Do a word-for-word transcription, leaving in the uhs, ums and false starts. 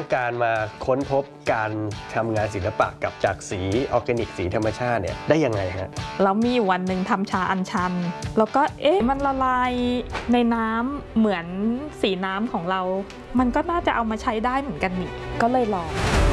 การมาค้นพบการทำงานศิลปะกับจากสีออร์แกนิกสีธรรมชาติเนี่ยได้ยังไงฮะเรามีอยู่วันหนึ่งทำชาอัญชันแล้วก็เอ๊ะมันละลายในน้ำเหมือนสีน้ำของเรามันก็น่าจะเอามาใช้ได้เหมือนกันนี่ก็เลยลอง